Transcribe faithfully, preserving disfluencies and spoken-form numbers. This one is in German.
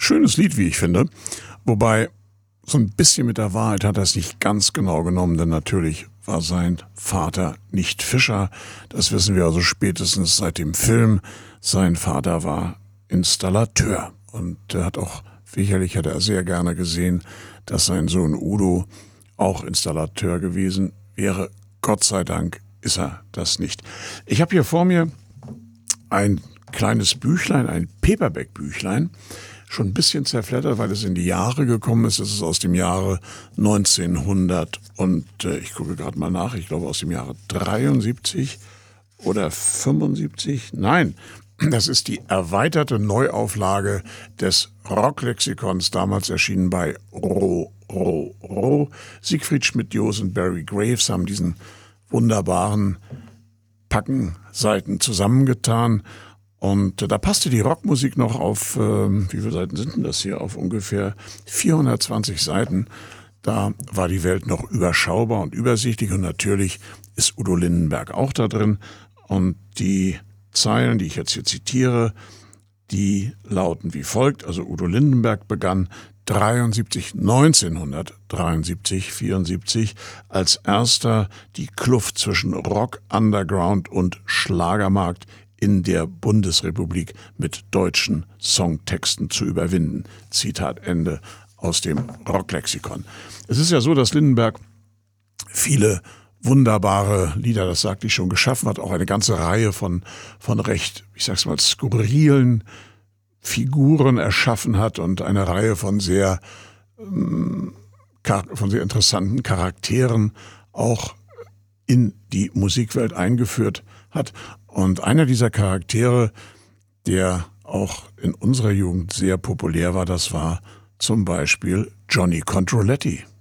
schönes Lied, wie ich finde. Wobei, so ein bisschen mit der Wahrheit hat er es nicht ganz genau genommen, denn natürlich war sein Vater nicht Fischer. Das wissen wir also spätestens seit dem Film. Sein Vater war Installateur. Und er hat auch, sicherlich hat er sehr gerne gesehen, dass sein Sohn Udo auch Installateur gewesen wäre. Gott sei Dank ist er das nicht. Ich habe hier vor mir ein kleines Büchlein, ein Paperback-Büchlein, schon ein bisschen zerfleddert, weil es in die Jahre gekommen ist. Es ist aus dem Jahre neunzehnhundert und äh, ich gucke gerade mal nach, ich glaube aus dem Jahre dreiundsiebzig oder fünfundsiebzig. Nein, das ist die erweiterte Neuauflage des Rocklexikons, damals erschienen bei Ro, Ro, Ro. Siegfried Schmidt-Joos und Barry Graves haben diesen wunderbaren Packenseiten zusammengetan. Und da passte die Rockmusik noch auf, äh, wie viele Seiten sind denn das hier, auf ungefähr vierhundertzwanzig Seiten. Da war die Welt noch überschaubar und übersichtlich und natürlich ist Udo Lindenberg auch da drin. Und die Zeilen, die ich jetzt hier zitiere, die lauten wie folgt. Also Udo Lindenberg begann dreiundsiebzig, neunzehnhundertdreiundsiebzig, vierundsiebzig als erster die Kluft zwischen Rock, Underground und Schlagermarkt in der Bundesrepublik mit deutschen Songtexten zu überwinden. Zitat Ende aus dem Rocklexikon. Es ist ja so, dass Lindenberg viele wunderbare Lieder, das sagte ich schon, geschaffen hat, auch eine ganze Reihe von, von recht, ich sag's mal, skurrilen Figuren erschaffen hat und eine Reihe von sehr, ähm, von sehr interessanten Charakteren auch in die Musikwelt eingeführt hat. Und einer dieser Charaktere, der auch in unserer Jugend sehr populär war, das war zum Beispiel Johnny Controletti.